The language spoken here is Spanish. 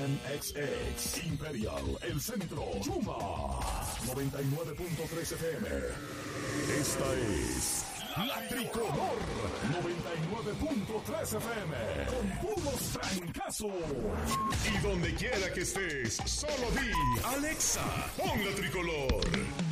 Nissan XX, Imperial, El Centro, Chuma, 99.3 FM. Esta es La Tricolor, 99.3 FM, con puros trancazos. Y donde quiera que estés, solo di, Alexa, pon La Tricolor.